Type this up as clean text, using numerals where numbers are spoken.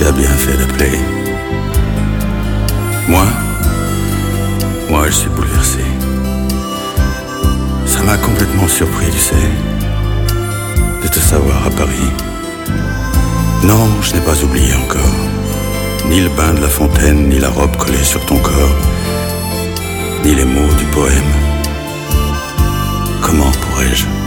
Tu as bien fait d'appeler. Moi, je suis bouleversé. Ça m'a complètement surpris, tu sais, de te savoir à Paris. Non, je n'ai pas oublié encore. Ni le bain de la fontaine, ni la robe collée sur ton corps, ni les mots du poème. Comment pourrais-je